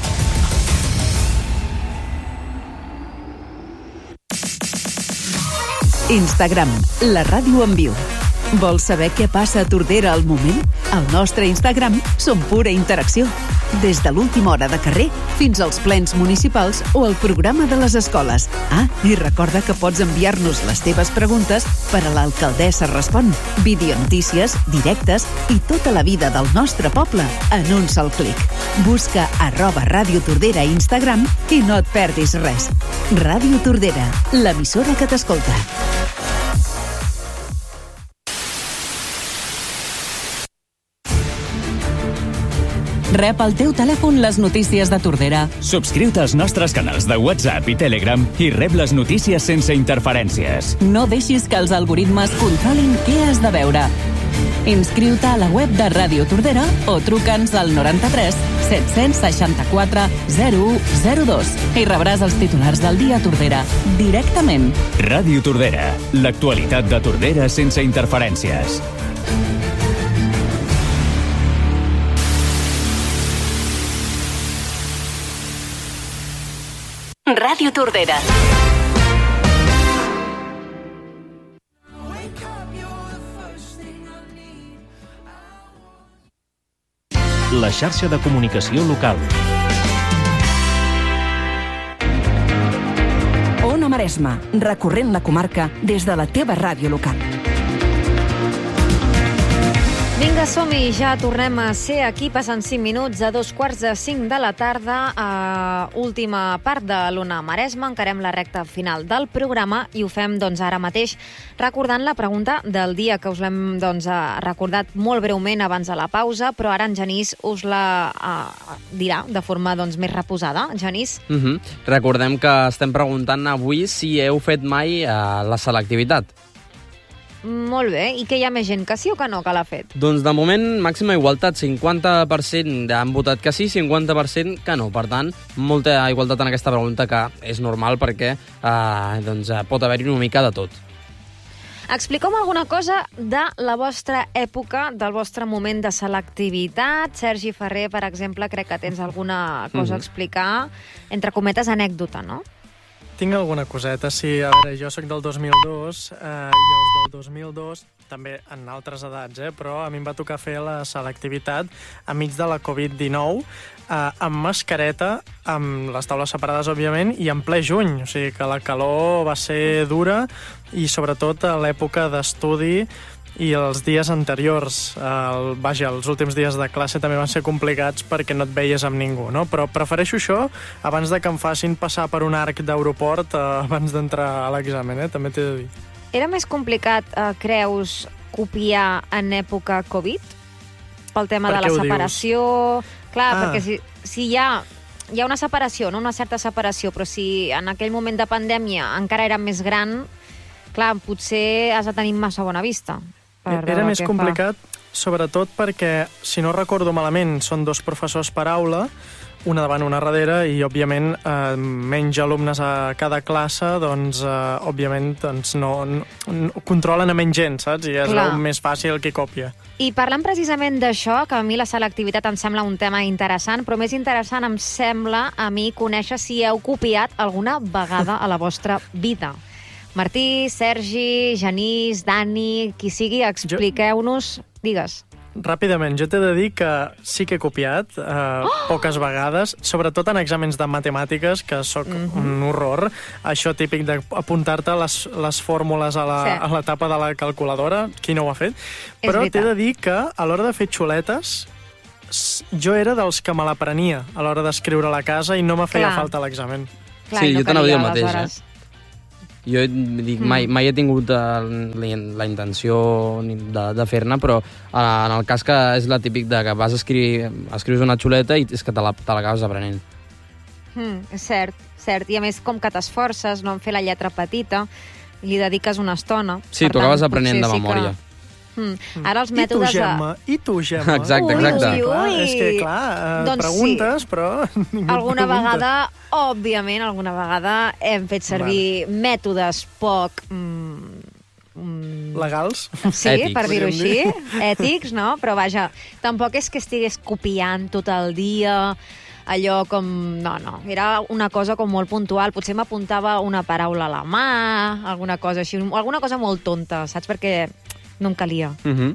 Instagram, la ràdio en viu. Vols saber què passa a Tordera al moment? Al nostre Instagram som pura interacció. Des de l'última hora de carrer fins als plens municipals o el programa de les escoles. Ah, i recorda que pots enviar-nos les teves preguntes per a l'Alcaldessa Respon. Videonotícies, directes i tota la vida del nostre poble en un sol clic. Busca arroba Ràdio Tordera a Instagram i no et perdis res. Ràdio Tordera, l'emissora que t'escolta. Rep al teu telèfon les notícies de Tordera. Subscriu-te als nostres canals de WhatsApp i Telegram i rep les notícies sense interferències. No deixis que els algoritmes controlin què has de veure. Inscriu-te a la web de Ràdio Tordera o truca'ns al noranta-tres set-cents seixanta-quatre zero u zero dos i rebràs els titulars del dia a Tordera directament. Ràdio Tordera, l'actualitat de Tordera sense interferències. Ràdio Tordera. La xarxa de comunicació local. Ona Maresma, recorrent la comarca des de la teva ràdio local. Vinga, som-hi, ja tornem a ser aquí. Passen cinc minuts a dos quarts de cinc de la tarda. A última part de l'Ona Maresma, encarem la recta final del programa i ho fem doncs, ara mateix recordant la pregunta del dia, que us l'hem doncs, recordat molt breument abans de la pausa, però ara en Genís us la uh, dirà de forma doncs, més reposada. Genís? Uh -huh. Recordem que estem preguntant avui si heu fet mai uh, la selectivitat. Molt bé. I que hi ha més gent que sí o que no que l'ha fet? Doncs de moment, màxima igualtat. cinquanta per cent han votat que sí, cinquanta per cent que no. Per tant, molta igualtat en aquesta pregunta, que és normal perquè eh, doncs, pot haver-hi una mica de tot. Expliqueu-me alguna cosa de la vostra època, del vostre moment de selectivitat. Sergi Ferrer, per exemple, crec que tens alguna cosa a explicar. Entre cometes, anècdota, no? Tinc alguna coseta, sí. A veure, jo sóc del dos mil dos eh, i els del dos mil dos, també en altres edats, eh, però a mi em va tocar fer la selectivitat enmig de la covid dinou, eh, amb mascareta, amb les taules separades, òbviament, i en ple juny. O sigui que la calor va ser dura i, sobretot, a l'època d'estudi i els dies anteriors, el, vaja, els últims dies de classe també van ser complicats perquè no et veies amb ningú, no? Però prefereixo això abans de que em facin passar per un arc d'aeroport eh, abans d'entrar a l'examen, eh? També t'he de dir. Era més complicat, eh, creus, copiar en època Covid? Pel tema per de la separació... Dius? Clar, ah. perquè si, si hi ha... Hi ha una separació, no una certa separació, però si en aquell moment de pandèmia encara era més gran, clar, potser has de tenir massa bona vista. Era més complicat, fa. sobretot perquè, si no recordo malament, són dos professors per aula, una davant, una darrere, i, òbviament, eh, menys alumnes a cada classe, doncs, eh, òbviament, doncs, no, no, no controlen a menys gent, saps? I és Clar. més fàcil qui copia. I parlant precisament d'això, que a mi la selectivitat em sembla un tema interessant, però més interessant em sembla a mi conèixer si heu copiat alguna vegada a la vostra vida. Martí, Sergi, Genís, Dani, qui sigui, expliqueu-nos... Digues. Ràpidament, jo t'he de dir que sí que he copiat, eh, oh! poques vegades, sobretot en exàmens de matemàtiques, que sóc mm-hmm. un horror. Això típic d'apuntar-te les, les fórmules a la, sí. a la tapa de la calculadora, qui no ho ha fet. És Però veritat. t'he de dir que a l'hora de fer xuletes, jo era dels que me l'aprenia a l'hora d'escriure a la casa i no me feia Clar. falta l'examen. Clar, sí, no jo t'anava a dir el calia, mateix, aleshores. eh? Jo dic, mai, mai he tingut eh, la, la intenció de, de fer-ne, però eh, en el cas que és la típic de que vas a escriure, escrius una xuleta i és que te l'acabes aprenent. Mm, és cert, cert. I a més, com que t'esforces, no en fer la lletra petita, li dediques una estona. Sí, Per t'ho tant, acabes aprenent de potser sí memòria. Que... Mm. Ara els I tu, mètodes... Gemma? I tu, Gemma? Exacte, exacte. Ui, ui, ui. És que, clar, eh, Doncs preguntes, sí. però... Alguna pregunta. vegada, òbviament, alguna vegada hem fet servir vale. mètodes poc... Mm, mm, legals? Sí, Ètics. per dir-ho així. Podríem Ètics, no? Però vaja, tampoc és que estigués copiant tot el dia, allò com... No, no, era una cosa com molt puntual. Potser m'apuntava una paraula a la mà, alguna cosa així, alguna cosa molt tonta, saps? Perquè no em calia. Mm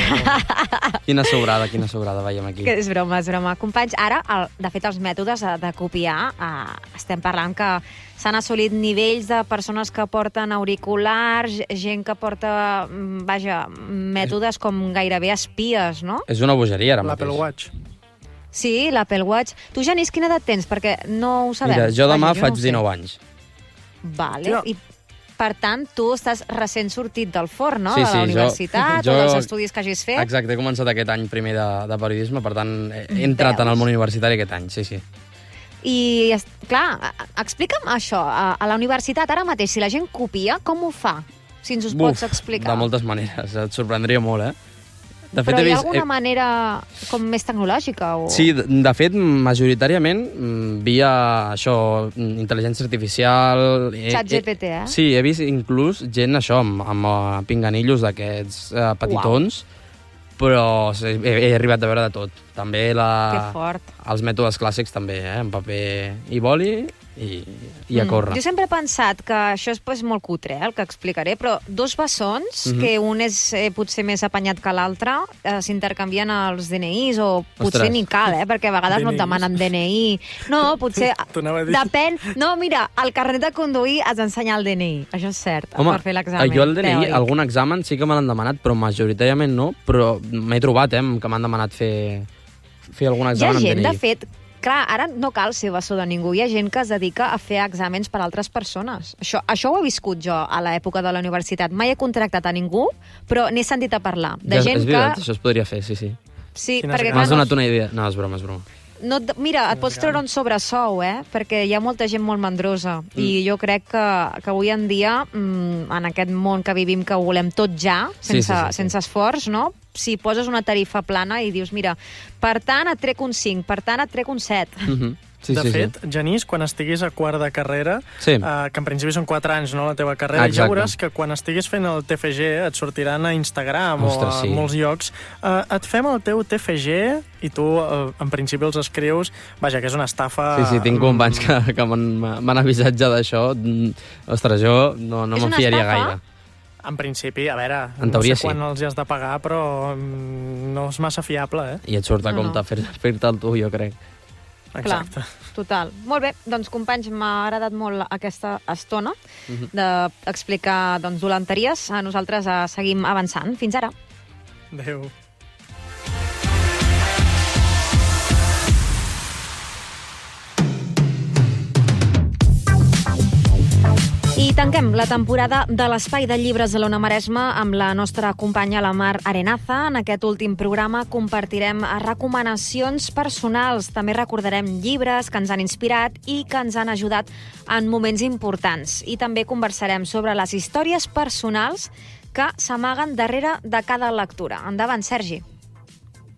-hmm. Quina sobrada, quina sobrada, veiem aquí. Que és broma, és broma. Companys, ara, el, de fet, els mètodes de copiar, eh, estem parlant que s'han assolit nivells de persones que porten auriculars, gent que porta, vaja, mètodes com gairebé espies, no? És una bogeria, ara mateix. L'Apple Watch. Sí, l'Apple Watch. Tu, Genís, quina edat tens? Perquè no ho sabem. Mira, jo demà Vaja, jo faig no ho sé. dinou anys. Vale, Tio. i per tant, tu estàs recent sortit del forn, no? Sí, de sí, la jo- universitat jo- o dels estudis que hagis fet. Exacte, he començat aquest any primer de, de periodisme, per tant, he entrat Veus. en el món universitari aquest any, sí, sí. I, es- clar, a- explica'm això. A, a la universitat, ara mateix, si la gent copia, com ho fa? Si ens ho pots explicar. De moltes maneres, et sorprendria molt, eh? De Però he hi ha vist- alguna manera com més tecnològica? O... Sí, de, de fet, majoritàriament mm, via això, mm, intel·ligència artificial... he- Chat G P T, eh? Sí, he vist inclús gent, això, amb, amb uh, pinganillos d'aquests uh, petitons, però sí, he, he arribat a veure de tot. També la, Que fort. els mètodes clàssics també, eh? En paper i boli i, i a córrer. Jo sempre he pensat que això és pues, molt cutre, eh, el que explicaré, però dos bessons, Mhm. que un és eh, potser més apanyat que l'altre, eh, s'intercanvien els D N Is, o potser Ostres. ni cal, eh, perquè a vegades no et D N Is. demanen D N I. No, potser... T'ho anava a dir. Depèn. No, mira, el carnet de conduir has d'ensenyar el D N I. Això és cert, Home, per fer l'examen. jo el D N I, teòric. algun examen sí que me l'han demanat, però majoritàriament no, però m'he trobat, eh, que m'han demanat fer, fer algun Hi ha examen amb gent, D N I. de fet, clar, ara no cal ser bessó de ningú. Hi ha gent que es dedica a fer exàmens per a altres persones. Això, això ho he viscut jo a l'època de la universitat. Mai he contractat a ningú, però n'he sentit a parlar. De Ja, gent és veritat, que... això es podria fer, sí, sí. Sí, Quines perquè ganes. clar, M'has no, donat una idea. No, és broma, és broma. no, et- mira, et pots treure un sobresou, eh? Perquè hi ha molta gent molt mandrosa. Mm. I jo crec que, que avui en dia, mm, en aquest món que vivim, que ho volem tot ja, Sí, sense, sí, sí, sí. sense esforç, no? Si poses una tarifa plana i dius, mira, per tant et trec un cinc, per tant et trec un set. Mhm. Sí, de sí, fet, sí. Genís, quan estiguis a quart de carrera, Sí. eh, que en principi són quatre anys, no?, la teva carrera, Exacte. ja veuràs que quan estiguis fent el T F G et sortiran a Instagram Ostres, o a sí. molts llocs. Eh, et fem el teu T F G i tu, eh, en principi, els escrius. Vaja, que és una estafa... Sí, sí, tinc companys que, que m'han m'han avisat ja d'això. Mm, Ostres, jo no, no És me'n una fiaria estafa? gaire. En principi, a veure, En no teoria, sé quan sí. els hi has de pagar, però mm, no és massa fiable, eh? I et surt a No, compte no. fer- fer-te'l tu, jo crec. Exacte. Clar, total. Molt bé, doncs companys, m'ha agradat molt aquesta estona Mhm. d'explicar doncs, dolenteries. A nosaltres eh, seguim avançant. Fins ara. Adéu. I tanquem la temporada de l'Espai de Llibres de l'Ona Maresma amb la nostra companya la Mar Arenaza. En aquest últim programa compartirem recomanacions personals. També recordarem llibres que ens han inspirat i que ens han ajudat en moments importants. I també conversarem sobre les històries personals que s'amaguen darrere de cada lectura. Endavant, Sergi.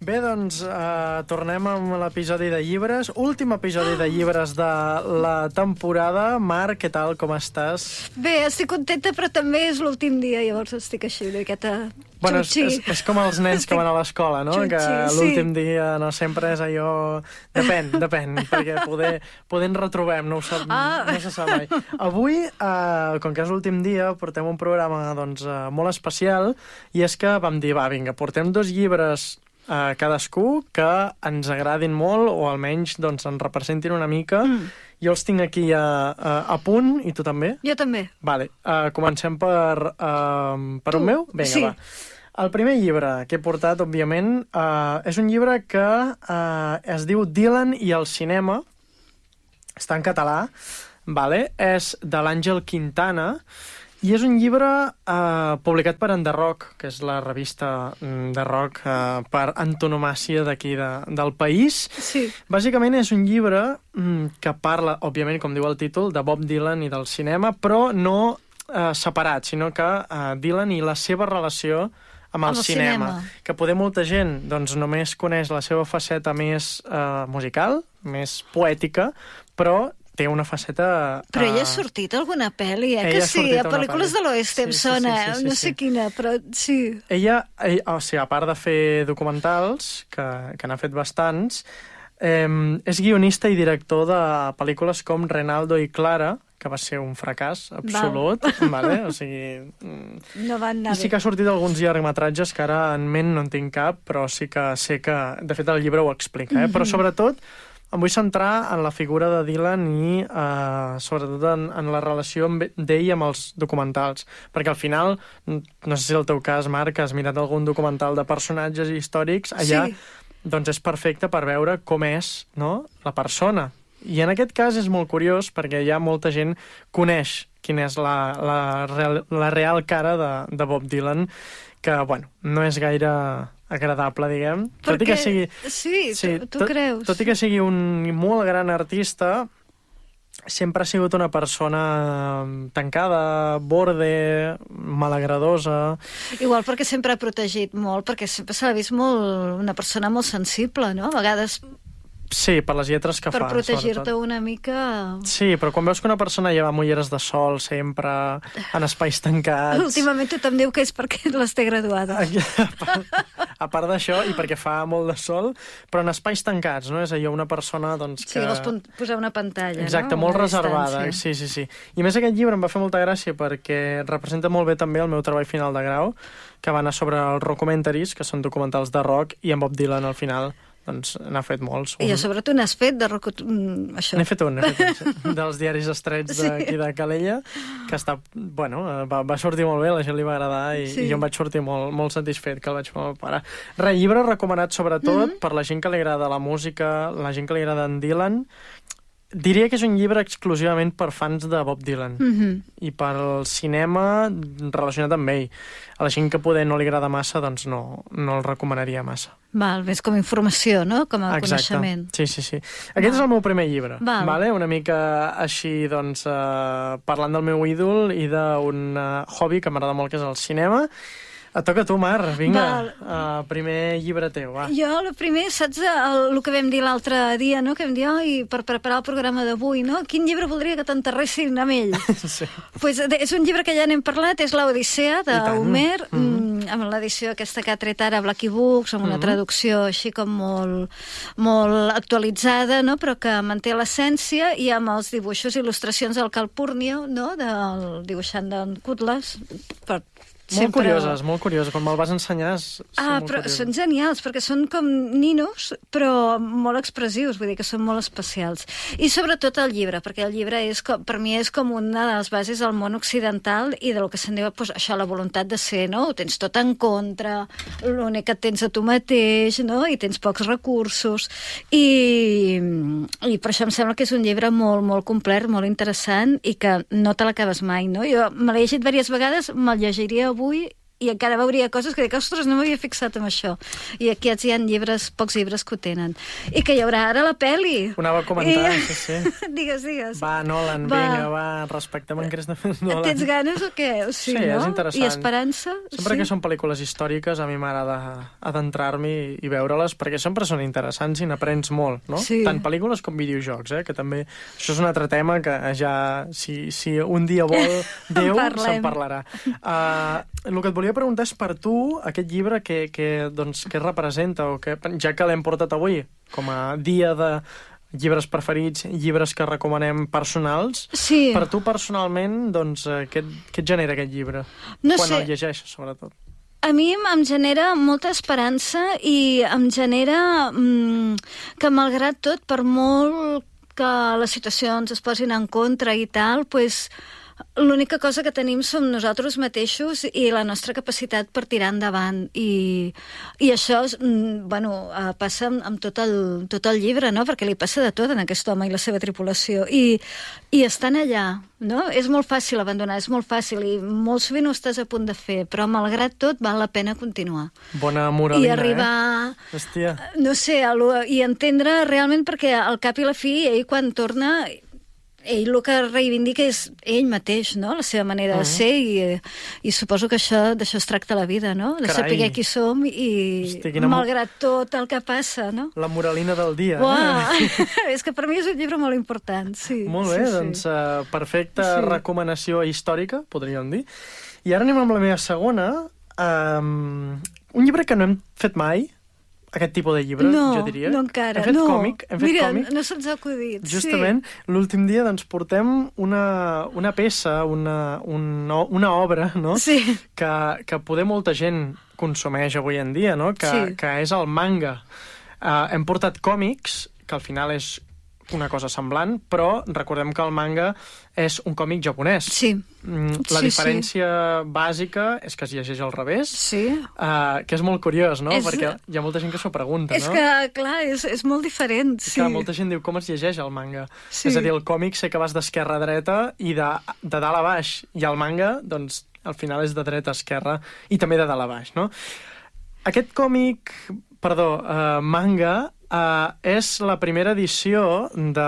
Bé, doncs, uh, tornem amb l'episodi de llibres. Últim episodi de llibres de la temporada. Marc, què tal, com estàs? Bé, estic contenta, però també és l'últim dia, llavors estic així una miqueta bueno, és, xutxi. és, és com els nens estic... que van a l'escola, no? Xutxi, que l'últim sí. dia no sempre és allò... Depèn, depèn, perquè poder, poder ens retrobem, no, ho sap, ah. no se sap mai. Avui, uh, com que és l'últim dia, portem un programa doncs, uh, molt especial, i és que vam dir, va, vinga, portem dos llibres a cadascú que ens agradin molt o almenys doncs, ens representin una mica. Mm. Jo els tinc aquí a, a, a punt, i tu també? Jo també. Vale, uh, comencem per, uh, per un meu? Vinga, sí. va. El primer llibre que he portat, òbviament, uh, és un llibre que uh, es diu Dylan i el cinema. Està en català, vale? És de l'Àngel Quintana, i és un llibre eh, publicat per En The Rock, que és la revista de rock eh, per antonomàcia d'aquí de, del país. Sí. Bàsicament és un llibre mm, que parla, òbviament, com diu el títol, de Bob Dylan i del cinema, però no eh, separat, sinó que eh, Dylan i la seva relació amb el, amb el cinema, cinema, que poder molta gent doncs, només coneix la seva faceta més eh, musical, més poètica, però té una faceta... Però ella ha sortit a alguna pel·li, eh? Ella que sí, a pel·lícules de l'Oest em sí, sona, sí, sí, sí, sí, no sé sí. quina, però sí. Ella, ella, o sigui, a part de fer documentals, que, que n'ha fet bastants, eh, és guionista i director de pel·lícules com Renaldo i Clara, que va ser un fracàs absolut, vale? O sigui... No van anar I sí que ha sortit alguns llargmetratges que ara en ment no en tinc cap, però sí que sé que, de fet, el llibre ho explica, eh? Mm-hmm. Però sobretot em vull centrar en la figura de Dylan i eh, sobretot en, en la relació d'ell amb els documentals, perquè al final, no sé si el teu cas, Marc, has mirat algun documental de personatges històrics, allà sí. doncs és perfecte per veure com és, no?, la persona. I en aquest cas és molt curiós perquè ja molta gent coneix quina és la, la, real, la real cara de, de Bob Dylan, que, bueno, no és gaire agradable, diguem. Perquè, tot i que sigui, sí, sí tu, tu tot, creus. Tot i que sigui un molt gran artista, sempre ha sigut una persona tancada, borde, malagradosa. Igual perquè sempre ha protegit molt, perquè sempre s'ha vist molt, una persona molt sensible, no? A vegades... Sí, per les lletres que per fa. Per protegir-te una mica... Sí, però quan veus que una persona lleva amb ulleres de sol sempre, en espais tancats... Últimament tothom diu que és perquè les té graduades. A part, a part d'això, i perquè fa molt de sol, però en espais tancats, no? És allò una persona, doncs, que... Sí, vols posar una pantalla, exacte, no? molt una reservada. Sí, sí, sí. I a més aquest llibre em va fer molta gràcia perquè representa molt bé també el meu treball final de grau, que va anar sobre els rockumentaries, que són documentals de rock, i en Bob Dylan al final... doncs n'ha fet molts. I sobre tu n'has fet de rock... això. N'he fet un, n'he fet un, dels diaris estrets d'aquí de Calella, que està, bueno, va, va sortir molt bé, la gent li va agradar i, sí. i jo em vaig sortir molt, molt satisfet que el vaig fer amb el pare. Re, llibre recomanat sobretot mm-hmm. per la gent que li agrada la música, la gent que li agrada en Dylan. Diria que és un llibre exclusivament per fans de Bob Dylan mm-hmm. i pel cinema relacionat amb ell. A la gent que poder no li agrada massa, doncs no, no el recomanaria massa. Val, més com a informació, no? Com a exacte. Coneixement. Sí, sí, sí. Aquest Val. és el meu primer llibre, Val. vale? Una mica així, doncs, eh, parlant del meu ídol i d'un uh, hobby que m'agrada molt, que és el cinema. Et toca a tu, Mar, vinga, uh, primer llibre teu, va. Jo, el primer, saps el, el que vam dir l'altre dia, no? Que vam dir, oi, per preparar el programa d'avui, no? Quin llibre voldria que t'enterressin amb ell? Sí. Pues, és un llibre que ja n'hem parlat, és l'Odissea d'Homer, mm-hmm. amb l'edició aquesta que ha tret ara Blacky Books, amb una mm-hmm. traducció així com molt, molt actualitzada, no? Però que manté l'essència, i amb els dibuixos, il·lustracions del Calpurnio, no? Del dibuixant d'en Cutlass, per Molt sempre... curioses, molt curioses. Quan me'l vas ensenyar... Ah, però curioses. Són genials, perquè són com ninos, però molt expressius, vull dir que són molt especials. I sobretot el llibre, perquè el llibre és com, per mi és com una de les bases del món occidental i del que se'n diu, pues, això, la voluntat de ser, no? Ho tens tot en contra, l'únic que et tens a tu mateix, no? I tens pocs recursos. I, i per això em sembla que és un llibre molt, molt complet, molt interessant i que no te l'acabes mai, no? Jo me l'he llegit diverses vegades, me'l llegiria avui i encara veuria coses que dic, ostres, no m'havia fixat en això. I aquí hi ha llibres, pocs llibres que ho tenen. I que hi haurà ara la pel·li. Ho anava a comentar, I... sí, sí. Digues, digues. Va, Nolan, va. vinga, va, respectem en Christopher Nolan. Tens ganes o què? O sigui, sí, no? és interessant. I esperança? Sempre sí. que són pel·lícules històriques a mi m'agrada adentrar-m'hi i, i veure-les, perquè sempre són interessants i n'aprens molt, no? Sí. Tant pel·lícules com videojocs, eh? Que també... Això és un altre tema que ja, si, si un dia vol Déu, se'n parlarà. Uh, el que et volia preguntar és per tu aquest llibre que, que, doncs, que representa, o que, ja que l'hem portat avui com a dia de llibres preferits, llibres que recomanem personals, sí. per tu personalment, doncs, què, què et genera aquest llibre? No Quan sé. el llegeixes, sobretot. A mi em genera molta esperança i em genera mm, que, malgrat tot, per molt que les situacions es posin en contra i tal, pues, l'única cosa que tenim som nosaltres mateixos i la nostra capacitat per tirar endavant. I, i això bueno, passa amb tot el, tot el llibre, no? Perquè li passa de tot en aquest home i la seva tripulació. I, i estan allà, no? És molt fàcil abandonar, és molt fàcil i molt sovint ho estàs a punt de fer, però malgrat tot val la pena continuar. Bona moralina, I arribar, eh? Hòstia. No sé, i entendre realment, perquè al cap i la fi, ell quan torna... ell el que reivindica és ell mateix, no? La seva manera uh -huh. de ser i, i suposo que això d'això es tracta la vida, no? De Carai. saber qui som i Hosti, quina... malgrat tot el que passa, no? La moralina del dia. Uau. Eh? És que per mi és un llibre molt important, sí. Molt bé, sí, doncs sí. Uh, perfecta sí. recomanació històrica, podríem dir. I ara anem amb la meva segona. Um, un llibre que no hem fet mai, aquest tipus de llibre, no, jo diria. No, encara. Hem fet no. còmic. Hem fet Mira, còmic. no se'ns ha acudit. Justament, sí. l'últim dia doncs, portem una, una peça, una, un, una obra, no? Sí. que, que poder molta gent consumeix avui en dia, no? Que, sí. que és el manga. Uh, hem portat còmics, que al final és una cosa semblant, però recordem que el manga és un còmic japonès. Sí. La sí, diferència sí. bàsica és que es llegeix al revés, sí. uh, que és molt curiós, no? És... Perquè hi ha molta gent que s'ho pregunta, és no? És que, clar, és, és molt diferent. És sí. que molta gent diu com es llegeix el manga. Sí. És a dir, el còmic sé que vas d'esquerra a dreta i de, de dalt a baix, i el manga, doncs, al final és de dreta a esquerra i també de dalt a baix, no? Aquest còmic, perdó, uh, manga, uh, és la primera edició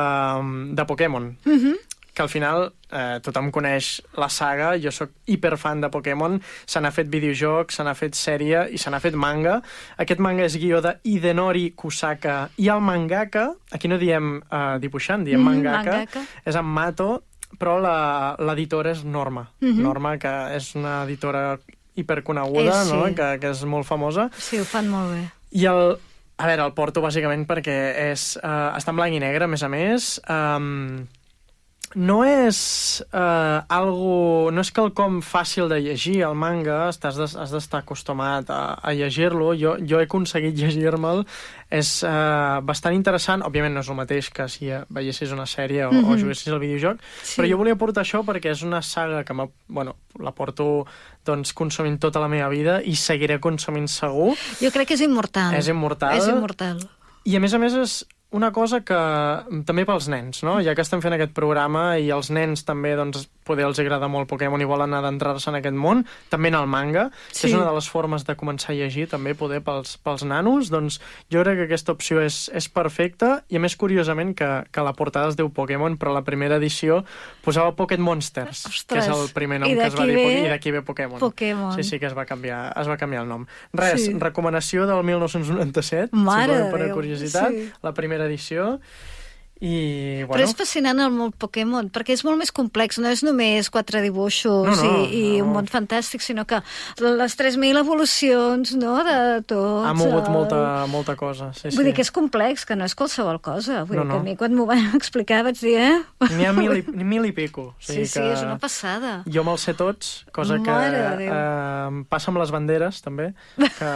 de, de Pokémon. Mhm. Mm que al final eh, tothom coneix la saga, jo sóc hiperfan de Pokémon, se n'ha fet videojoc, se n'ha fet sèrie i se n'ha fet manga. Aquest manga és guió de Hidenori Kusaka i el mangaka, aquí no diem eh, dibuixant, diem mm, mangaka, mangaka, és en Mato, però l'editora és Norma. Mm -hmm. Norma, que és una editora hiperconeguda, eh, sí. no? que, que és molt famosa. Sí, ho fan molt bé. I el... A veure, el porto bàsicament perquè és, uh, està en blanc i negre, a més a més. Um, no és uh, algo... No és quelcom fàcil de llegir, el manga. Estàs de, has d'estar acostumat a, a llegir-lo. Jo, jo he aconseguit llegir-me'l. És uh, bastant interessant. Òbviament no és el mateix que si veiessis una sèrie o, mm-hmm. o juguessis al videojoc, sí. però jo volia portar això perquè és una saga que bueno, la porto doncs, consumint tota la meva vida i seguiré consumint segur. Jo crec que és immortal. És immortal. És immortal. I a més a més és una cosa que també pels nens, no? Ja que estem fent aquest programa i els nens també, doncs, poder els agrada molt Pokémon i volen adentrar-se en aquest món, també en el manga, sí. que és una de les formes de començar a llegir també poder pels, pels nanos, doncs jo crec que aquesta opció és, és perfecta i a més curiosament que, que la portada es diu Pokémon, però la primera edició posava Pocket Monsters, Ostres. que és el primer nom I que es va dir, ve... i d'aquí ve Pokémon. Pokémon. Sí, sí, que es va canviar, es va canviar el nom. Res, sí. recomanació del mil nou-cents noranta-set, Mare si per Déu. curiositat, sí. la primera edició. I, bueno... Però és fascinant el món Pokémon, perquè és molt més complex, no és només quatre dibuixos no, no, i, i no. un món fantàstic, sinó que les tres mil evolucions, no?, de tots... Ha mogut el... molta, molta cosa, sí, Vull sí. dir que és complex, que no és qualsevol cosa. Vull no, dir no. que a mi quan m'ho van explicar vaig dir, eh? N'hi ha mil i, mil i pico. O sigui sí, sí, que és una passada. Jo me'ls sé tots, cosa Mare que eh, passa amb les banderes, també, que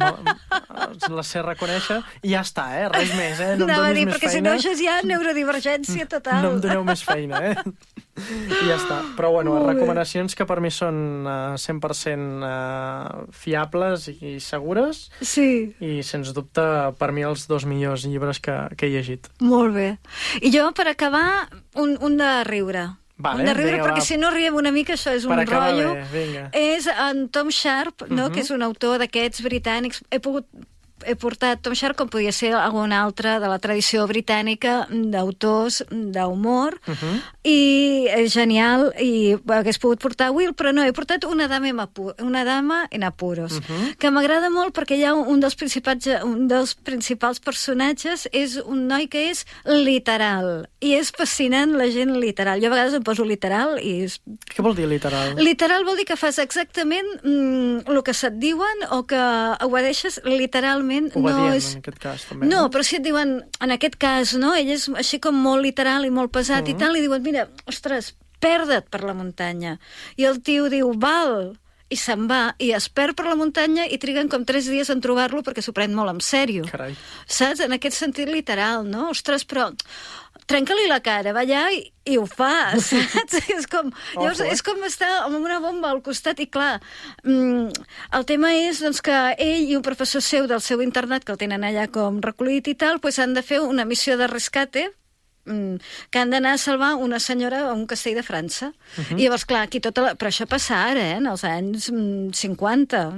les sé reconèixer, i ja està, eh? Res més, eh? No em Anava a donis dir, més perquè feina. si no això és ja neurodivergència total. No em doneu més feina, eh? I ja està. Però, bueno, recomanacions que per mi són uh, cent per cent uh, fiables i segures. Sí. I, sens dubte, per mi els dos millors llibres que, que he llegit. Molt bé. I jo, per acabar, un, un de riure. Vale, hem de riure, vinga, perquè va. si no riem una mica, això és un Per acabar rotllo. bé, vinga. És en Tom Sharp, no? Mhm. Que és un autor d'aquests britànics. He pogut he portat Tom Sharp, com podia ser algun altre de la tradició britànica d'autors d'humor, Mhm. i és genial, i hagués pogut portar Will, però no, he portat Una dama en, apu una dama en apuros, Mhm. que m'agrada molt perquè hi ha un dels, principals, un dels principals personatges, és un noi que és literal, i és fascinant la gent literal. Jo a vegades em poso literal i... És... Què vol dir literal? Literal vol dir que fas exactament mm, el que se't diuen o que obedeixes literalment. Obedient, no és... en aquest cas, també. No, però si et diuen, en aquest cas, no? Ell és així com molt literal i molt pesat Mhm. i tal, i diuen, mira, ostres, perda't per la muntanya. I el tio diu, val, i se'n va, i es perd per la muntanya i triguen com tres dies en trobar-lo perquè s'ho pren molt en sèrio. Carai. Saps? En aquest sentit literal, no? Ostres, però trenca-li la cara, va allà i, i ho fa, saps? és, com, llavors, és com estar amb una bomba al costat i, clar, mm, el tema és doncs, que ell i un professor seu del seu internat, que el tenen allà com recollit i tal, doncs han de fer una missió de rescate, mm, que han d'anar a salvar una senyora a un castell de França. Mhm. I llavors, clar, aquí tota la... Però això passa ara, eh? En els anys mm, cinquanta.